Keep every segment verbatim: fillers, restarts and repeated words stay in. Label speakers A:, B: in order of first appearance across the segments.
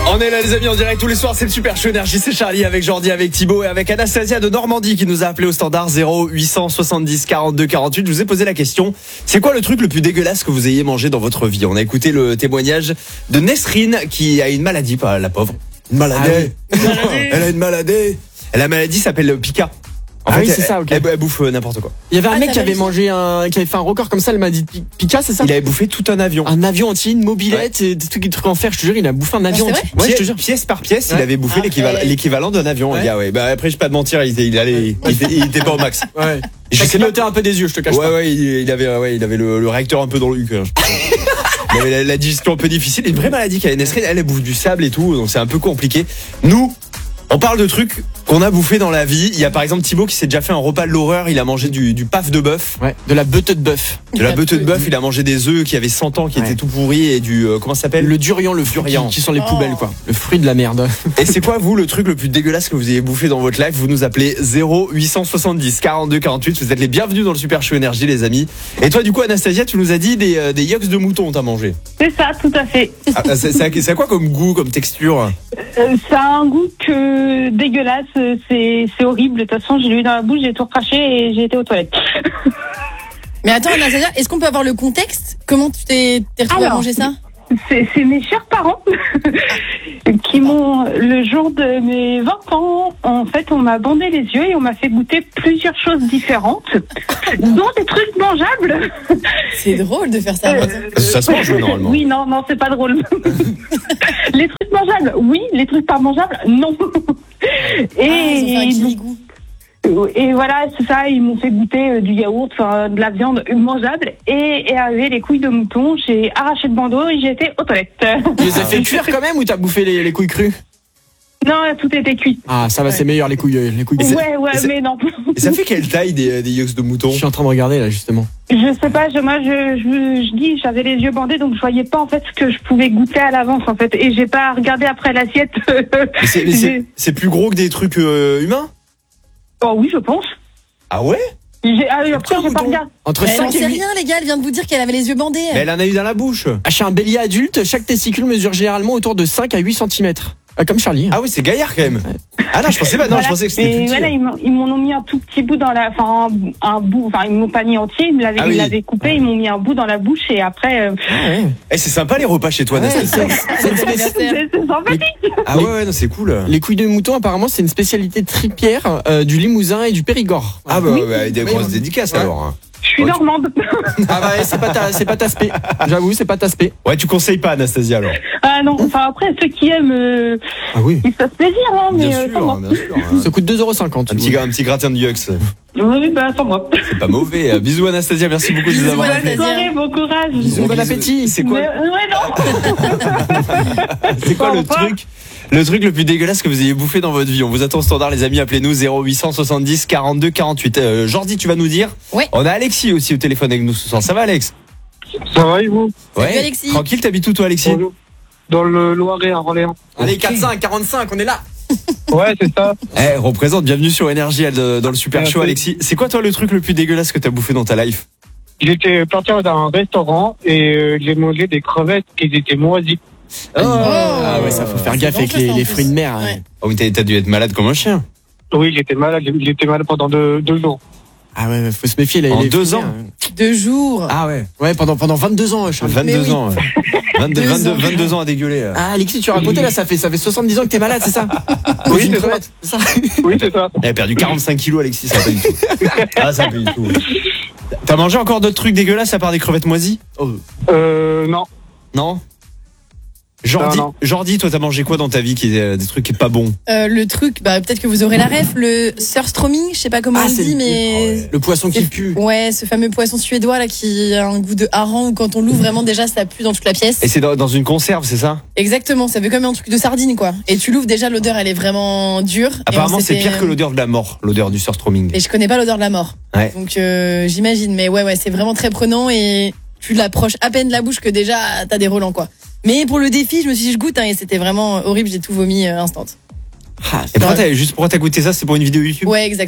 A: On est là les amis en direct tous les soirs, c'est le Super Show Énergie, c'est Charlie avec Jordi, avec Thibaut et avec Anastasia de Normandie qui nous a appelé au standard zéro huit cent soixante-dix quarante-deux quarante-huit. Je vous ai posé la question, c'est quoi le truc le plus dégueulasse que vous ayez mangé dans votre vie? On a écouté le témoignage de Nesrine qui a une maladie, pas la pauvre. Une maladie. Ah oui. Elle a une maladie. La maladie s'appelle Pika. En
B: ah
A: fait,
B: oui, c'est
A: elle,
B: ça, ok.
A: Elle, elle bouffe n'importe quoi.
B: Il y avait un
C: Ah,
B: mec qui avait
C: vu.
B: mangé un, qui avait fait un record comme ça, elle m'a dit Pika, c'est ça?
A: Il avait bouffé tout un avion.
B: Un avion entier, une mobilette, et des trucs, des trucs en fer, je te jure, il a bouffé un avion
C: c'est
B: entier.
C: vrai
B: Ouais, je te jure.
A: Pièce par pièce,
B: Ouais.
A: il avait bouffé
C: Ah,
A: l'équivalent,
C: ouais.
A: l'équivalent d'un avion,
B: Ouais.
A: le gars, ouais. Bah, après, je vais pas te mentir, il était, il allait, il était, il était pas au max.
B: Ouais.
A: Je
B: Ça
A: sais pas.
B: clignotait un peu des yeux, je te cache
A: Ouais,
B: pas.
A: ouais, il, il avait, ouais, il avait le, le réacteur un peu dans le cul. Il avait la, la digestion un peu difficile. Une vraie maladie qu'elle a Nesrine, elle, elle bouffe du sable et tout, donc c'est un peu compliqué. Nous, on parle de trucs qu'on a bouffé dans la vie. Il y a par exemple Thibaut qui s'est déjà fait un repas de l'horreur. Il a mangé du, du paf de bœuf.
B: Ouais, de la beute de bœuf.
A: De la beute de bœuf. Il a mangé des œufs qui avaient cent ans, qui
B: Ouais.
A: étaient tout pourris et du, euh, comment ça s'appelle?
B: Le durian, le fruit
A: Durian.
B: qui, qui sont les
C: Oh.
B: poubelles, quoi. Le fruit de la merde.
A: Et c'est quoi, vous, le truc le plus dégueulasse que vous ayez bouffé dans votre life? Vous nous appelez zéro huit cent soixante-dix quarante-deux quarante-huit. Vous êtes les bienvenus dans le Super Show Énergie, les amis. Et toi, du coup, Anastasia, tu nous as dit des, euh, des yoks de mouton, t'as mangé.
D: C'est ça, tout à fait.
A: Ah, c'est, c'est, c'est quoi comme goût, comme texture?
D: Euh, ça a un goût que dégueulasse, euh, c'est, c'est horrible. De toute façon, j'ai lu dans la bouche, j'ai tout recraché et j'ai été aux toilettes.
C: Mais attends, Anastasia, est-ce qu'on peut avoir le contexte? Comment tu t'es, t'es retrouvée à
D: Alors,
C: manger ça?
D: C'est, c'est mes chers parents qui m'ont, le jour de mes vingt ans, en fait, on m'a bandé les yeux et on m'a fait goûter plusieurs choses différentes, dont des trucs mangeables.
C: C'est drôle de faire ça.
D: Euh,
A: Ça se mange, normalement.
D: Oui, non, non, c'est pas drôle. Les trucs mangeables, oui. Les trucs pas mangeables, non. Et,
C: Ah, ils ont fait un
D: et donc,
C: kirikou.
D: Et voilà, c'est ça, ils m'ont fait goûter euh, du yaourt, enfin, de la viande mangeable et, et avec les couilles de mouton, j'ai arraché le bandeau et j'ai été aux toilettes.
B: Tu les as fait cuire quand même ou t'as bouffé les, les couilles crues?
D: Non, tout était cuit.
B: Ah, ça va, c'est meilleur, les couilles, les couilles.
A: c'est-
D: Ouais, ouais,
A: et c'est-
D: mais non.
A: Et ça fait quelle taille des, des yoks de mouton?
B: Je suis en train de regarder, là, justement.
D: Je sais pas, je, moi, je, je, je dis, j'avais les yeux bandés, donc je voyais pas, en fait, ce que je pouvais goûter à l'avance, en fait. Et j'ai pas regardé après l'assiette.
A: Mais c'est, mais c'est,
D: J'ai-
A: c'est plus gros que des trucs euh, humains?
D: Oh oui, je pense.
A: Ah ouais?
D: J'ai, ah, après, j'ai pas
A: mouton.
D: regardé.
B: Entre
C: Elle en
B: cinq et
C: sait
B: huit.
C: rien, les gars, elle vient de vous dire qu'elle avait les yeux bandés.
A: Mais elle en a eu dans la bouche.
B: Ah, chez un bélier adulte, chaque testicule mesure généralement autour de cinq à huit centimètres. Ah, comme Charlie.
A: Ah oui, c'est gaillard quand même. Ah non, je pensais pas, non,
D: Voilà.
A: je pensais que c'était
D: Et
A: plus petit.
D: voilà, ils m'ont, ils m'en ont mis un tout petit bout dans la, enfin, un, un bout, enfin, ils m'ont pas mis entier, ils me l'avaient,
A: Ah
D: ils
A: oui.
D: l'avaient coupé, ils m'ont mis un bout dans la bouche et après, euh,
B: Ah, ouais.
A: Eh, c'est sympa les repas chez toi,
B: Ouais,
A: Anastasia.
B: c'est- c'est une spéci-
D: c'est, c'est sympathique.
A: Ah ouais, ouais, non, c'est cool.
B: Les couilles de mouton, apparemment, c'est une spécialité tripière euh, du Limousin et du Périgord.
A: Ah bah, ouais, bah, des
B: Oui,
A: grosses
B: oui.
A: dédicaces
B: Ouais.
A: alors. hein.
D: Je suis
A: Ouais, tu-
D: normande.
B: Ah bah, ouais, c'est pas ta, c'est pas ta spé. J'avoue, c'est pas ta spé.
A: Ouais, tu conseilles pas Anastasia alors.
D: Ah non, enfin après, ceux qui aiment, euh,
B: Ah oui.
D: ils se fassent plaisir, hein, mais
A: Bien
D: euh, sans
A: sûr,
D: moi.
A: bien sûr. hein.
B: Ça coûte deux euros cinquante.
A: Un petit, un petit gratin de yucks.
D: Oui, bah, sans moi.
A: C'est pas mauvais. Euh, Bisous Anastasia, merci beaucoup de nous
C: Bisous,
A: avoir
C: Anastasia.
A: appelés.
D: Bonne soirée, bon courage.
B: Bisous, bon appétit.
A: C'est
D: Mais,
A: quoi,
D: euh, ouais, non.
A: c'est quoi le
D: Au revoir.
A: truc, le truc le plus dégueulasse que vous ayez bouffé dans votre vie? On vous attend au standard, les amis. Appelez-nous zéro huit cent soixante-dix quarante-deux quarante-huit. Euh, Jordi, tu vas nous dire?
C: Ouais.
A: On a Alexis aussi au téléphone avec nous ce soir. Ça va, Alex?
E: Ça va et vous?
C: Salut, Alexis.
A: Tranquille, t'habites où toi, Alexis?
E: Bonjour. Dans le Loiret à Orléans.
B: Allez, quatre cinq, quarante-cinq, on est là.
E: Ouais, c'est ça.
A: Eh, représente, bienvenue sur Énergie euh, dans le Super
E: Merci.
A: Show, Alexis. C'est quoi toi le truc le plus dégueulasse que t'as bouffé dans ta life?
E: J'étais parti dans un restaurant et euh, j'ai mangé des crevettes qui étaient moisies.
B: Ah ouais, ça faut faire
C: C'est
B: gaffe avec
C: dangereux,
B: les,
C: ça, en
B: les
C: plus.
B: fruits de mer.
C: Ouais.
A: Oh, mais t'as, t'as dû être malade comme un chien.
E: Oui, j'étais malade. J'étais malade pendant deux, deux jours.
B: Ah ouais, faut se méfier. Les,
A: En
B: les
A: deux
B: fruits de
A: ans.
B: mer.
C: Deux jours.
A: Ah ouais.
B: Ouais, pendant, pendant vingt-deux ans, Charlie.
A: vingt-deux
C: Mais oui.
A: ans. ouais. vingt-deux,
C: Deux
A: vingt-deux,
C: ans.
A: vingt-deux ans à dégueuler. euh.
B: Ah, Alexis, tu racontais là, ça fait, ça fait soixante-dix ans que t'es malade, c'est ça?
E: Oui,
B: Une
E: c'est ça.
B: crevette, c'est ça.
E: Oui, c'est ça.
A: Elle a perdu quarante-cinq kilos, Alexis, ça va pas du tout. Ah, ça va pas du tout. T'as mangé encore d'autres trucs dégueulasses à part des crevettes moisies?
B: Oh.
E: Euh, non.
A: Non? Jordi,
E: Non, non.
A: Jordi, toi, t'as mangé quoi dans ta vie qui est euh, des trucs qui est pas bons?
C: Euh, le truc, bah peut-être que vous aurez la ref, le surströmming, je sais pas comment
B: Ah,
C: on
B: c'est
C: dit,
B: le-
C: mais
B: Le poisson qui
C: C'est-
B: pue.
C: ouais, ce fameux poisson suédois là qui a un goût de hareng où quand on l'ouvre vraiment déjà ça pue dans toute la pièce.
A: Et c'est dans, dans une conserve, c'est ça?
C: Exactement, ça fait comme un truc de sardine quoi. Et tu l'ouvres déjà, l'odeur elle est vraiment dure. Et
A: Apparemment,
C: on
A: c'est
C: s'était-
A: pire que l'odeur de la mort, l'odeur du surströmming.
C: Et je connais pas l'odeur de la mort.
A: Ouais.
C: Donc euh, j'imagine, mais ouais ouais, c'est vraiment très prenant et tu l'approches à peine de la bouche que déjà t'as des relents quoi. Mais pour le défi, je me suis dit je goûte hein, et c'était vraiment horrible, j'ai tout vomi euh, instant.
B: Ah,
A: Et pourquoi t'as, juste pourquoi t'as goûté ça? C'est pour une vidéo YouTube?
C: Ouais, exactement.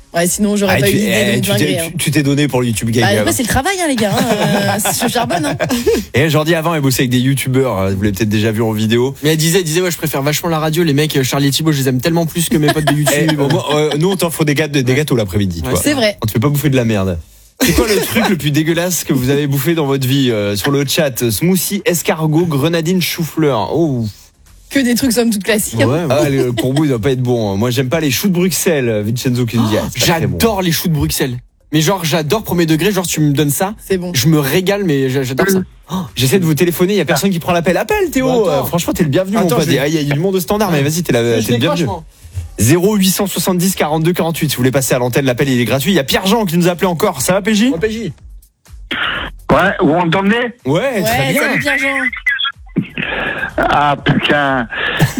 C: Ouais, sinon j'aurais
A: Ah,
C: pas
A: tu,
C: eu l'idée
A: eh,
C: de
A: tu,
C: dinguerie,
A: t'es,
C: hein.
A: tu, tu t'es donné pour le YouTube Gang.
C: Bah,
A: quand
C: après,
A: même.
C: c'est le travail, hein, les gars. Hein. Euh, je charbonne. Hein.
A: Et Jordi, avant, elle bossait avec des youtubeurs. euh, Vous l'avez peut-être déjà vu en vidéo.
B: Mais elle disait, elle disait, ouais, je préfère vachement la radio. Les mecs, Charlie et Thibaut, je les aime tellement plus que mes potes de
A: Eh,
B: YouTube.
A: au moins, euh, nous, on t'offre des gâteaux, des gâteaux l'après-midi.
B: Ouais,
A: toi.
C: C'est vrai.
A: On te fait pas bouffer de la merde. C'est quoi le truc le plus dégueulasse que vous avez bouffé dans votre vie euh, sur le chat? Smoothie, escargot, grenadine, chou-fleur. Oh.
C: Que des trucs somme toute classiques. hein.
B: Ouais, ouais.
A: Ah, le combo il doit pas être bon. Moi, j'aime pas les choux de Bruxelles. Vincenzo qui nous dit. ah, c'est pas très bon.
B: J'adore les choux de Bruxelles. Mais genre, j'adore premier degré. Genre, tu me donnes ça,
C: C'est bon.
B: je me régale, mais j'a- j'adore ça.
A: J'essaie de vous téléphoner, il y a personne qui prend l'appel. Appelle Théo.
B: Bah, attends.
A: Euh, franchement, t'es le bienvenu.
B: Attends,
A: mon pote.
B: je vais-
A: Ah, il y a du monde au standard, mais vas-y, t'es, la,
B: Je
A: t'es le
B: décroche,
A: bienvenu.
B: moi.
A: zéro huit cent soixante-dix quarante-deux quarante-huit. Si vous voulez passer à l'antenne, l'appel il est gratuit. Il y a Pierre-Jean qui nous a appelé encore. Ça va, P J?
B: Oh, P J.
E: Ouais, vous m'entendez?
A: Ouais, très
C: Ouais,
A: bien.
C: salut Pierre-Jean.
E: Ah putain.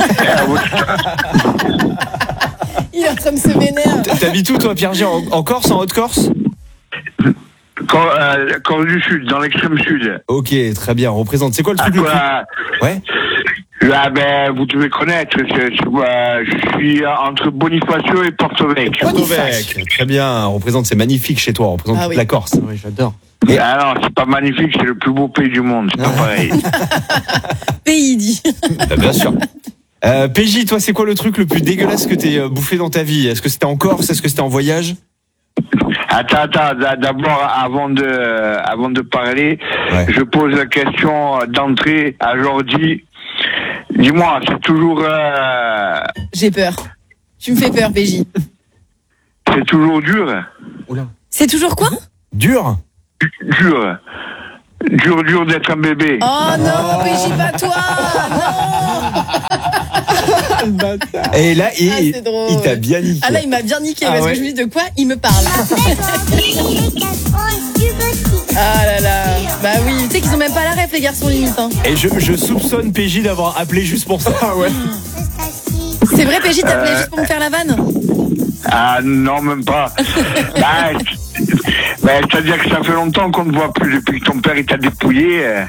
C: Il est en train de se vénère.
A: T'habites où, toi, Pierre-Jean? En, en Corse, en Haute-Corse?
E: Cor- euh, Corse du Sud, dans l'extrême sud.
A: Ok, très bien. On représente. C'est quoi le
E: Ah,
A: truc le plus.
E: quoi,
A: Ouais.
E: là, ben, vous devez connaître. Je, je, euh, je suis entre Bonifacio et Porto Vecchio.
A: Porto-Vec. Très bien. On représente, c'est magnifique chez toi. On représente
C: Ah
A: toute
C: oui.
A: la Corse.
B: Ouais, j'adore.
A: Et-
E: Ah non, c'est pas magnifique, c'est le plus beau pays du monde. C'est pas pareil.
C: Pays dit.
A: Bah, bien sûr. Euh, P J, toi, c'est quoi le truc le plus dégueulasse que t'aies euh, bouffé dans ta vie? Est-ce que c'était en Corse? Est-ce que c'était en voyage?
E: Attends, attends, d'a- d'abord, avant de, euh, avant de parler,
A: Ouais.
E: je pose la question d'entrée à Jordi. Dis-moi, c'est toujours, euh,
C: J'ai peur. Tu me fais peur, P J.
E: c'est toujours dur,
C: C'est toujours quoi?
A: Dur?
E: dur, dur, dur d'être un bébé.
C: Oh non, P J, pas toi. Non.
A: Et là, il,
C: Ah, c'est drôle.
A: il t'a bien niqué.
C: Ah là, il m'a bien niqué
A: Ah
C: parce
A: ouais.
C: que je me dis de quoi il me parle. Ah là là. Bah oui, tu sais qu'ils ont même pas la ref, les garçons, limite. Hein.
A: Et je, je soupçonne P J d'avoir appelé juste pour ça. Ouais.
C: C'est vrai, P J, t'appelais juste pour me faire la vanne?
E: Ah non, même pas. bah, bah, c'est-à-dire que ça fait longtemps qu'on ne voit plus depuis que ton père il t'a dépouillé. euh.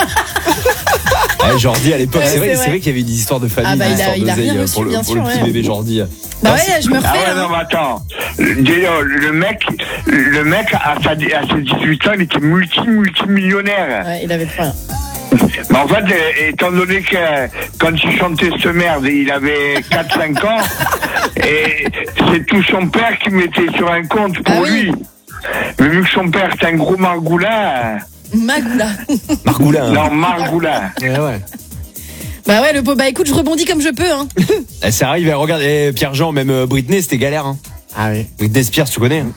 A: Ouais, Jordi, à l'époque,
C: Ouais,
A: c'est vrai,
C: c'est
A: c'est
C: vrai.
A: vrai qu'il y avait des histoires de famille,
C: Ah bah,
A: des
C: il a-
A: histoires
C: il a
A: d'oseille
C: rien
A: pour le,
C: reçu, bien
A: pour le
C: sûr,
A: petit
C: ouais.
A: bébé Jordi.
C: Bah
A: Ah,
C: ouais, là, je me
E: Ah
C: refais
E: ouais,
C: là.
E: non, mais attends. Déjà, le mec, le mec, à, sa, à ses dix-huit ans, il était multi, multimillionnaire.
C: Ouais, il avait trop rien.
E: Mais en fait, euh, étant donné que euh, quand il chantait ce merde, il avait quatre cinq ans, et c'est tout son père qui mettait sur un compte pour
C: Ah oui.
E: lui. Mais vu que son père c'est un gros margoulin,
C: Magoula.
A: Margoulin.
E: non, margoulin.
B: Ouais, ouais.
C: Bah ouais, le pot. Bah écoute, je rebondis comme je peux. Hein.
A: Eh, ça arrive, eh, regarde, eh, Pierre-Jean, même euh, Britney, c'était galère. Hein.
B: Ah oui.
A: Britney Spears, tu connais hein?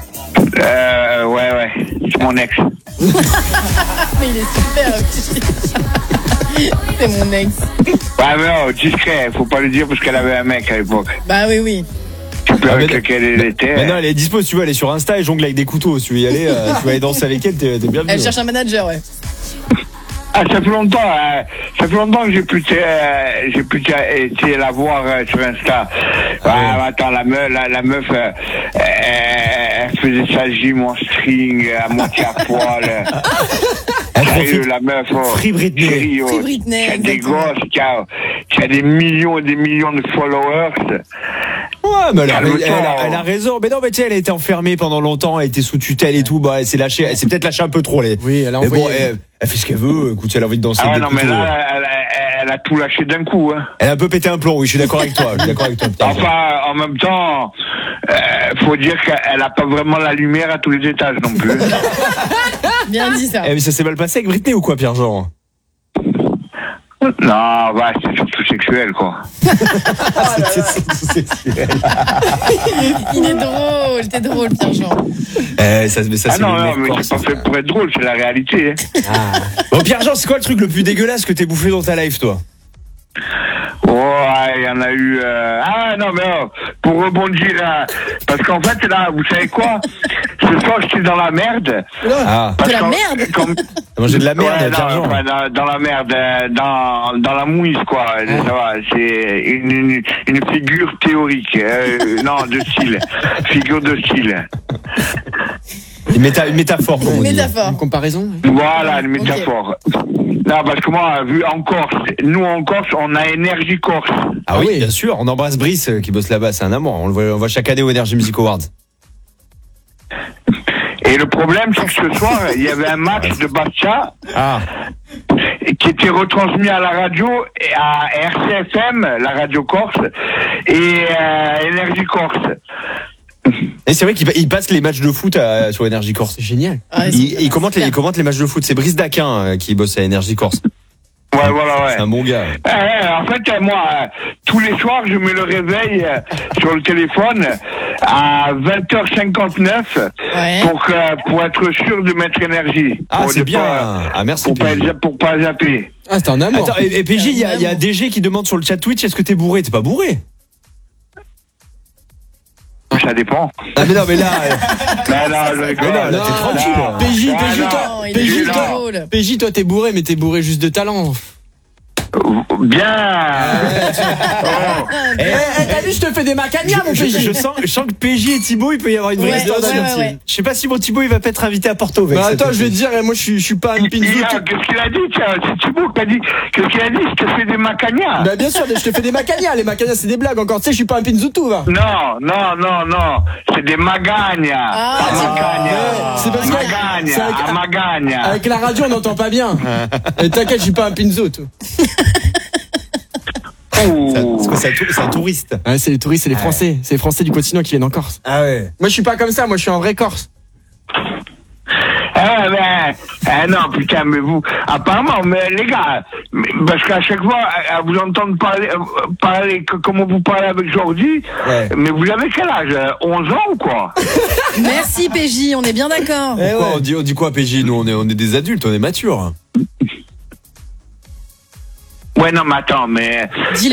E: Euh, ouais, ouais, c'est mon ex.
C: Mais il est super, le petit. C'est mon ex.
E: Ouais, mais non, discret, faut pas le dire parce qu'elle avait un mec à l'époque.
C: Bah oui, oui.
E: Tu peux
A: Ah,
E: avec
A: mais-
E: lequel elle était.
A: Maintenant, elle est dispo, si tu veux, elle est sur Insta et jongle avec des couteaux. Si tu veux y aller, euh, tu vas aller danser avec elle, t'es, t'es bienvenu.
C: Elle cherche un manager, ouais.
E: Ah, ça fait longtemps, euh, ça fait longtemps que j'ai plus, euh, j'ai plus été la voir euh, sur Insta. Ah, ouais. Attends, la meuf, la, la meuf, euh, euh, elle faisait sa gym en string, à moitié à poil.
A: Elle
E: Sérieux,
A: profite.
E: la meuf, oh,
A: Free Britney.
E: chérie, oh,
C: Free Britney,
E: qui a des
C: exactement.
E: gosses, qui a, qui a des millions et des millions de followers.
A: Ouais, mais elle a,
E: Calme-toi.
A: elle, a, elle a raison. Mais non, mais tu sais, elle a été enfermée pendant longtemps, elle était sous tutelle et tout. Bah, elle s'est lâchée, elle s'est peut-être lâchée un peu trop, les.
B: Oui, elle a
A: Mais bon,
B: envoyé.
A: elle, elle fait ce qu'elle veut. Écoute, si elle a envie de danser
E: Ah ouais,
A: avec
E: non,
A: des
E: mais
A: couteaux.
E: là, elle, elle, elle a tout lâché d'un coup, hein.
A: Elle a un peu pété un plomb, oui, je suis d'accord avec toi. Je suis d'accord avec toi. putain.
E: Enfin, en même temps, euh, faut dire qu'elle a pas vraiment la lumière à tous les étages non plus.
C: Bien dit ça.
A: Eh, mais ça s'est mal passé avec Britney ou quoi, Pierre-Jean?
E: Non, bah, c'est surtout sexuel, quoi.
C: Il est drôle, t'es drôle, Pierre-Jean.
A: Eh, ça, mais ça,
E: Ah
A: c'est
E: non,
A: le
E: non,
A: mec
E: mais
A: corse,
E: c'est pas
A: ça.
E: fait pour être drôle, c'est la réalité. Hein.
A: Bon, Pierre-Jean, c'est quoi le truc le plus dégueulasse que t'aies bouffé dans ta life, toi?
E: Ouais, il y en a eu... euh, Ah non, mais oh, pour rebondir, hein, parce qu'en fait, là, vous savez quoi? Ce soir, je suis dans la merde.
A: Ah,
E: Parce
C: De la
E: qu'en-
C: merde
E: comme-
A: t'as mangé de la merde,
E: Ouais,
A: Pierre-Jean.
E: dans, ouais, dans, dans la merde, euh, dans, dans la mouise, quoi. Ça va, c'est une, une, une figure théorique. Euh, non, de style. Figure de style.
A: Une, méta- une métaphore, comme on dit.
C: Métaphore.
B: Une comparaison. oui.
E: Voilà, une métaphore. Non, parce que moi, vu en Corse, nous en Corse, on a Énergie Corse.
A: Ah oui,
B: oui.
A: bien sûr. On embrasse Brice euh, qui bosse là-bas. C'est un amour. On le voit, on le voit chaque année au Energy Music Awards.
E: Et le problème, c'est que ce soir, il y avait un match de Bastia
A: Ah.
E: qui était retransmis à la radio et à R C F M, la radio Corse, et euh, Énergie Corse.
A: Et c'est vrai qu'il il passe les matchs de foot à- sur Énergie Corse.
B: C'est génial.
C: Ah, c'est-
A: Il, il commente les,
C: c'est
A: il commente les matchs de foot. C'est Brice Daquin euh, qui bosse à Énergie Corse.
E: Ouais, voilà, ouais.
A: C'est un bon gars.
E: Eh, eh, en fait, euh, moi, euh, tous les soirs, je mets le réveil euh, sur le téléphone à vingt heures cinquante-neuf
C: Ouais.
E: pour, que- pour être sûr de mettre énergie.
A: Ah,
E: Pour
A: c'est
E: ne
A: bien.
E: pas-
A: Ah, merci.
E: Pour pas,
A: P J.
E: pour pas zapper.
B: Ah, c'était un amour.
A: Attends, et, et P J, il y a, il y a D G qui demande sur le chat Twitch, est-ce que t'es bourré? T'es pas bourré?
E: Ça dépend.
A: Ah, mais non, mais là. euh,
E: Ben non, je rigole.
A: Mais non, là, t'es tranquille.
E: Non.
B: P J,
E: Ah,
B: P J,
E: non.
B: toi,
C: Non, il
B: P J,
C: est
B: toi,
C: drôle.
B: P J, toi, t'es bourré, mais t'es bourré juste de talent.
E: Bien. Oh.
B: Eh, eh, t'as vu, je te fais des macanias, mon
A: je,
B: P J.
A: je sens, je sens que P J et Thibaut, il peut y avoir une vraie
C: Ouais,
A: histoire
C: ouais,
A: d'amitié.
C: ouais, ouais.
A: Je sais pas si mon Thibaut, il va pas être invité à Porto. Avec
B: Bah,
A: cette
B: attends, je vais te
A: équipe.
B: dire, eh, moi, je suis, je suis pas un
E: Il
B: pinzou.
E: a- Qu'est-ce qu'il a dit, tiens? C'est Thibaut qui a dit. Qu'est-ce qu'il a dit? Je te fais des macanias.
B: Bah, bien sûr, je te fais des macanias. Les macanias, c'est des blagues encore. Tu sais, je suis pas un pinzoutou, va.
E: Non, non, non, non. C'est des magagnas.
C: Ah,
E: Pas
C: c'est-
E: macagnas.
B: Ouais, c'est parce que-
E: Magagna,
B: c'est avec-
E: à magagna.
B: Avec la radio, on n'entend pas bien. Et t'inquiète, je suis pas un pinzoutou.
E: Ouh.
A: Ça- parce que c'est un, tou- c'est un touriste.
B: Ouais, c'est les touristes, c'est les Français. C'est les Français du continent qui viennent en Corse.
A: Ah ouais.
B: Moi, je suis pas comme ça. Moi, je suis un vrai Corse.
E: Ah ben, ah non, putain, mais vous, apparemment, mais les gars, mais- parce qu'à chaque fois, à, à vous entendre parler, euh, parler que- comment vous parlez avec Jordi,
A: Ouais.
E: mais vous avez quel âge? euh, onze ans ou quoi?
C: Merci P J, on est bien d'accord.
A: Pourquoi on, dit, on dit quoi, P J? Nous, on est, on est des adultes, on est matures.
E: Ouais, non, mais attends, mais
C: Dis-le.